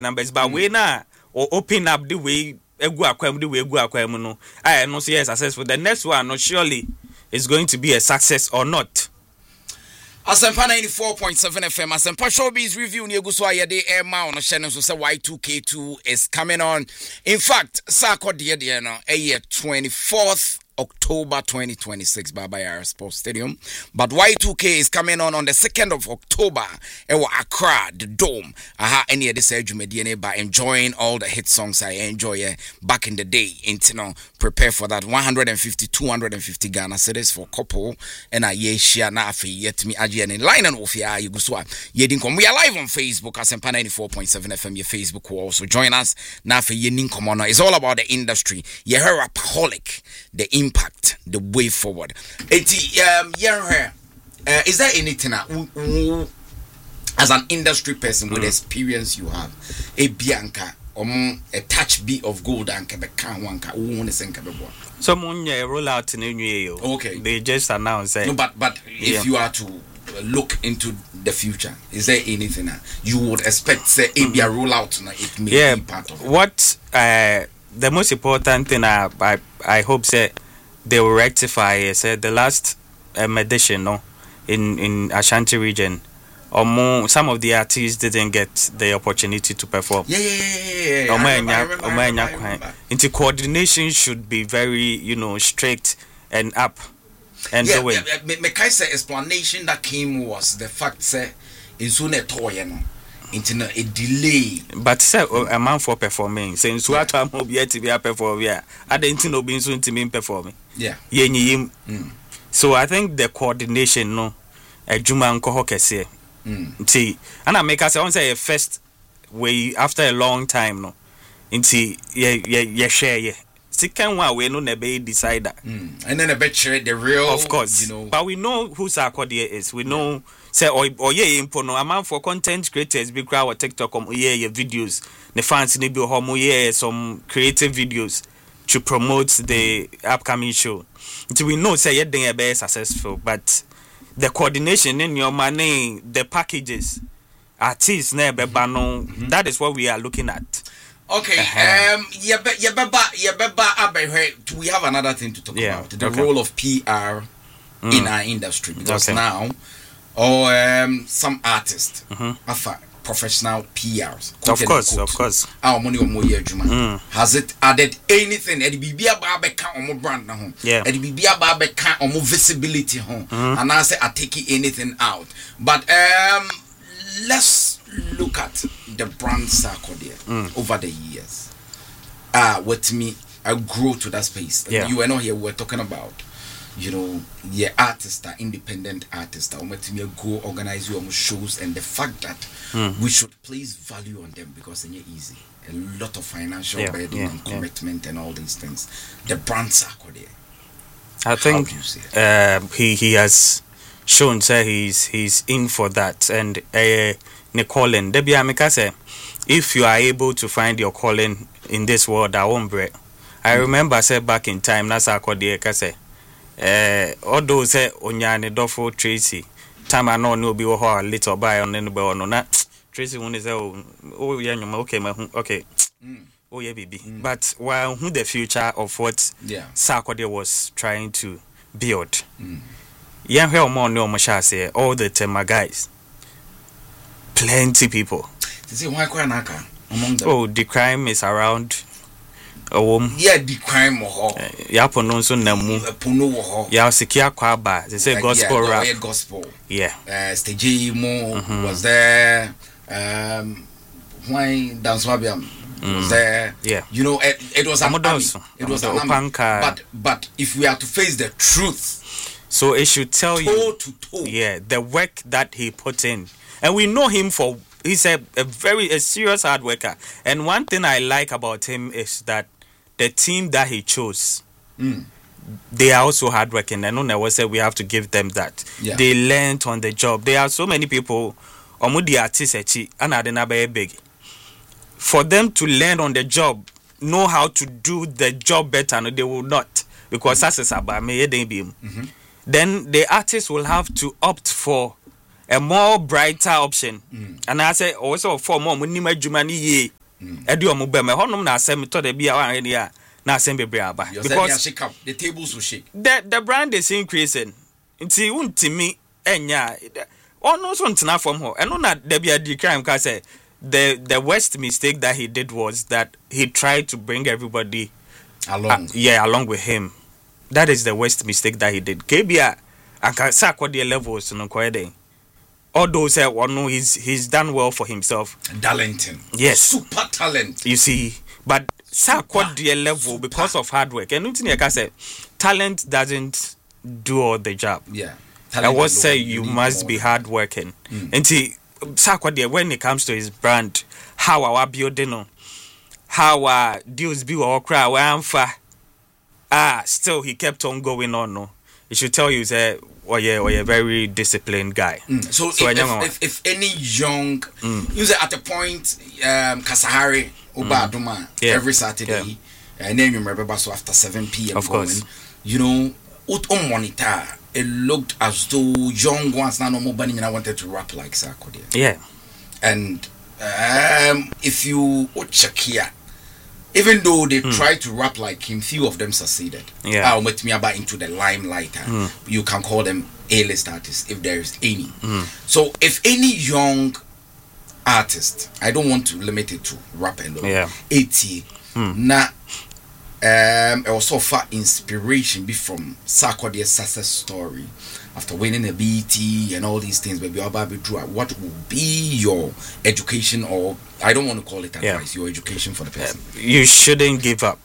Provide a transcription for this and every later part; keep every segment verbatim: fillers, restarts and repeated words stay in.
numbers, but mm. we na or open up the way egu akwam the way egu akwam no. I no say successful. The next one, no surely is going to be a success or not. Asempa ninety-four point seven F M, Asempa Showbiz Review, Nieguso Ayade Air Mount, Shannon, so say Y two K two is coming on. In fact, Sako Diadiana, a year twenty-fourth October twenty twenty-six, Baba Yara Sports Stadium. But Y two K is coming on on the second of October. Ewa Accra, the Dome. Aha, any of this age mediane by enjoying all the hit songs I enjoy uh, back in the day. You know, prepare for that. one hundred fifty, two hundred fifty Ghana cedis for couple. And I ye share na afi yet me aji and in line and off ya you go so. Ye dinkom. We are live on Facebook as Asempa ninety-four point seven F M. Your Facebook will also join us. Na afi ye dinkom on. It's all about the industry. Ye her rapaholic. The impact, the way forward. Eti, um, yeah, uh, is there anything uh, uh, as an industry person with mm. experience you have, a bianca um a touch bit of gold and Quebec one ka who someone yeah roll out in New York. Okay, they just announced that. No, but but if yeah. you are to look into the future, is there anything uh, you would expect say a mm. roll out now it may yeah, be part of it? What uh the most important thing I I, I hope say they will rectify is uh, the last um, edition no in in Ashanti region or more, some of the artists didn't get the opportunity to perform. Yeah, yeah, yeah, yeah. I remember, I remember, I remember, I remember. Into coordination should be very, you know, strict and up and yeah, the way. Yeah, me, me kind of explanation that came was the fact that it's only toy, you know. Into a delay, but say a man for performing since what I'm yet to be a performer. Yeah, I didn't know being soon to me performing. Yeah, yeah, mm. So I think the coordination, no, a Juma and Kohokese. See, and I make us say a first way after a long time, no, into yeah, yeah, yeah, share, yeah. Second one, we know never decide that, mm. and then a bit share the real, of course, you know, but we know who Sarkodie is. We know. Yeah. Say or or yeah impo no amount for content creators be crowd or TikTok um yeah yeah videos the fans need be home yeah some creative videos to promote the upcoming show until we know say yeah they be successful but the coordination in your money the packages artists never no that is what we are looking at. Okay, uh-huh. um yeah yeah yeah yeah we have another thing to talk yeah. about the okay. role of P R mm. in our industry because okay. now or um, some artists, mm-hmm. afa professional P Rs. Of course, of course. Our money or more year, Juma. Has it added anything? Eddie Bibia Barbecue or more brand home. Yeah. Eddie Bibia Barbecue or more visibility home. Mm-hmm. And I say I take anything out. But um, let's look at the brand circle there mm. over the years. Ah, uh, with me, I grow to that space. Yeah. You were not here. We're talking about. You know, yeah, artists are independent artists. I want to go organize your shows, and the fact that mm. we should place value on them because they're easy. A lot of financial yeah, burden yeah, and commitment yeah. and all these things. The brands are there. I think uh, he he has shown say he's he's in for that. And uh, Nicole, Debbie Amika say, if you are able to find your calling in this world, I won't break. I mm. remember say back in time, that's how I say. Eh, all those say Onyane Dofo Tracy. Time I know no be a little by on any boy no na Tracy one is oh oh yeah okay my okay mm. oh yeah baby mm. But while who the future of what yeah Sarkodie was trying to build mm. yeah here more no more say all the Tema guys plenty people say why naka among them oh the crime is around. Um, yeah, the crime ho. Ya pono so namu. Pono ho. Ya sikia kwa ba. They say gospel yeah, rap. Yeah, gospel. Yeah. Uh, Stage Mo mm-hmm. was there. Um, why Dance Wabiam mm. was there. Yeah. You know, it, it was an army. It was an army. But but if we are to face the truth, so it should tell toe you. To toe. Yeah, the work that he put in, and we know him for. He's a, a very a serious hard worker. And one thing I like about him is that the team that he chose, mm. they are also hardworking. And I was say we have to give them that. Yeah. They learned on the job. There are so many people, the artists, and I big. For them to learn on the job, know how to do the job better, no, they will not. Because that's about me. Then the artist will have to opt for a more brighter option. Mm. And I say also for more money my jumani ye. Edu omo be me honum na asem to de bia wan ene a na asem bebre aba because shake up the tables will shake. The the brand is increasing. Nti untimi enya ono so ntena from ho. Eno na de bia di crime ka say the the worst mistake that he did was that he tried to bring everybody along. Uh, yeah, along with him. That is the worst mistake that he did. Kebia aka sa kwade levels no kwede. Although say one no he's he's done well for himself. Darlington. Yes. Super talent. You see, but sa kwade level Super. because of hard work. And nothing like I said, talent doesn't do all the job. Yeah. I was say you, you must be hard working. Mm. And see sa kwade when it comes to his brand, how our building on how our deals be or cry amfa. Ah, still he kept on going on. No, it should tell you that oh yeah, oh yeah, very disciplined guy. Mm. So, so if, if, if, if any young, mm. you say at a point, um, Kasahari Uba Aduma mm. yeah. every Saturday, yeah. and then you remember so after seven p.m. Of going, course, you know, ut on monitor, it looked as though young ones now no more bunny and I wanted to rap like Sarkodie. Yeah, and um, if you check here. Even though they mm. tried to rap like him, few of them succeeded. Yeah. I'll met me about into the limelight. Mm. You can call them A-list artists if there is any. Mm. So if any young artist, I don't want to limit it to rap alone. Yeah. eighty. Mm. Na um also far inspiration be from Sarkodie's success story after winning a B E T and all these things, baby. What would be your education, or I don't want to call it advice, yeah. your education for the person? Uh, you shouldn't give up.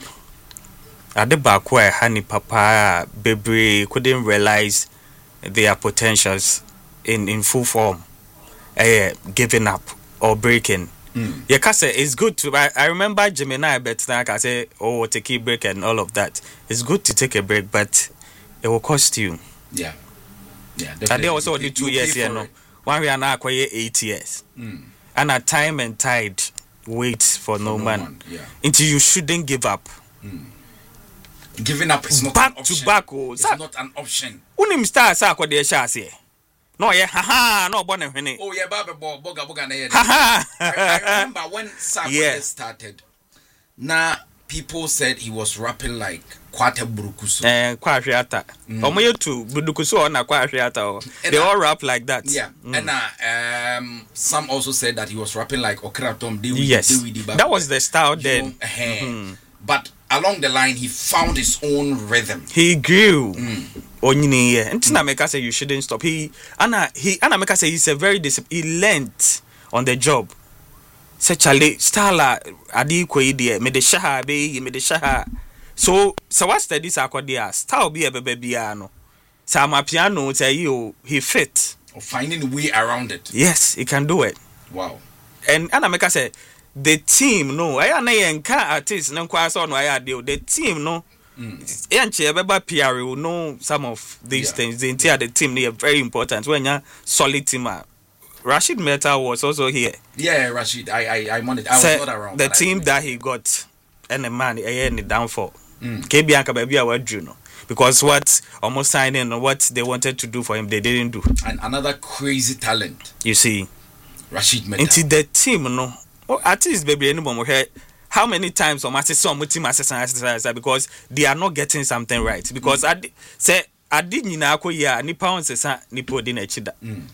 At the back where Honey Papa baby couldn't realize their potentials in, in full form, uh, giving up or breaking. Mm. Yeah, cause it's good to. I, I remember Gemini, but like I say, oh, take a break and all of that. It's good to take a break, but it will cost you. Yeah. Yeah, and they also did two years, you know. One we are now acquire eight years. Mm. And a time and tide waits for, for no, no man. man. Yeah. Until you shouldn't give up. Mm. Giving up is not back an option. to back. Oh, it's not an option. Unim star sa kwa de shase. No, yeah, haha, no bonne hwene. Oh, yeah, baba boga boga na ye. Haha. I remember when Sarkodie yeah. started. Now people said he was rapping like Kwate Burukusu. Eh, Kwahriata. Omo yetu Burukusu na Kwahriata. They all rap like that. Yeah. Mm. And uh, um some also said that he was rapping like Okratom Dewi. Yes. Dewi, Dewi, that was the style then. Uh, mm-hmm. But along the line he found his own rhythm. He grew. Mm. Onyini ye. Ntina meka say you shouldn't stop. He ana he ana meka say he's a very disciplined. He learned on the job. Say Charlie style adi ko ide me de shaha be me de shaha. So so what studies Sarkodie style be a bebe bia no. Sa ma piano say you he fit. Or finding a way around it. Yes, he can do it. Wow. And ana meka say the team no I na yenka artist no kwa so no I deal the team no yanche beba P R will know some of these yeah. things. The entire the team they are very important when you solid team. Rashid Mehta was also here. Yeah, Rashid. I I I wanted. I was not around. The team that he got and the man and the downfall. K B Anka baby our Juno. Because what almost signing what they wanted to do for him, they didn't do. And another crazy talent. You see. Rashid Mehta. Into the team, no. Oh, at least baby anyone here. How many times on my some team assistant because they are not getting something right. Because mm. I say I didn't know ya ni pounds ni podin echida.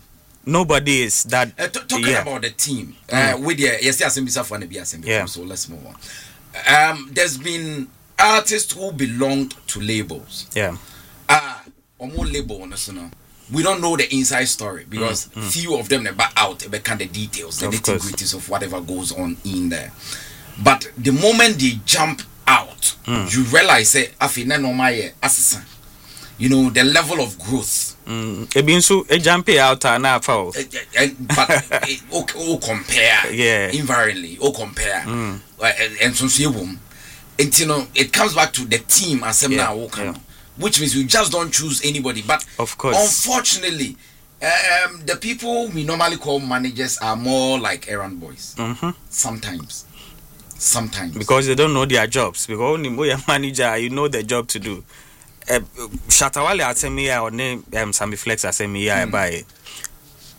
Nobody is that. Uh, t- talking yeah. about the team, uh, mm. with the yes, yes, for yeah. So let's move on. Um, there's been artists who belonged to labels. Yeah. Ah, uh, more label on us, you know. We don't know the inside story because mm. Mm. few of them never out they kind of details, the nitty gritties of whatever goes on in there. But the moment they jump out, mm. you realize, say, afina no my assassin. You know the level of growth. Mm. It means so a jump out and now foul. But oh, oh compare, yeah, invariantly, oh compare, mm. and so see boom. And you know it comes back to the team as yeah. now, yeah. which means we just don't choose anybody. But of course, unfortunately, um, the people we normally call managers are more like errand boys. Mm-hmm. Sometimes. Sometimes because they don't know their jobs. Because only you're a manager, you know the job to do. Uh, Shatawale Asemiya or name um, Sammy Flex Asemiya by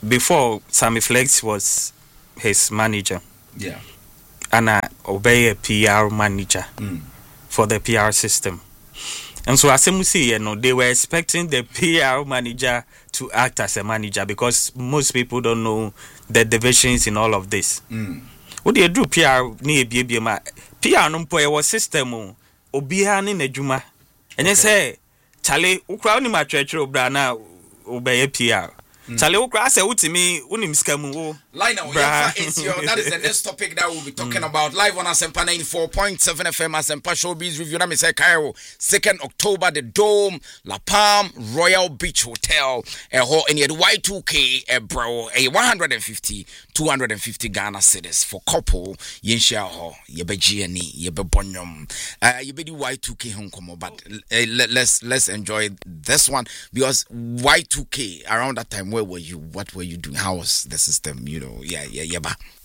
before Sammy Flex was his manager. Yeah. And I obey a P R manager mm. for the P R system. And so as you see, you know, they were expecting the P R manager to act as a manager because most people don't know the divisions in all of this. Mm. What do you do P R ni B B M? P R no po system obiha ni n'adwuma. And you say, Charlie, ukra ni ma church obra na obey P R. Charlie ukra say utimi unim scam wo. Line now, is your that is the next topic that we'll be talking mm. about live on Asempa ninety-four point seven F M Asempa Showbiz Review. That means Cairo, second October, the Dome, La Palm, Royal Beach Hotel, a whole and yet Y two K, a bro, a one hundred fifty, two hundred fifty Ghana cedis for couple, Yensha ho, yebe G N E, yebe Bonyum, uh, yebe the Y two K home come, but uh, let, let's let's enjoy this one because Y two K around that time, where were you? What were you doing? How was the system? You know, yeah, yeah, yeah.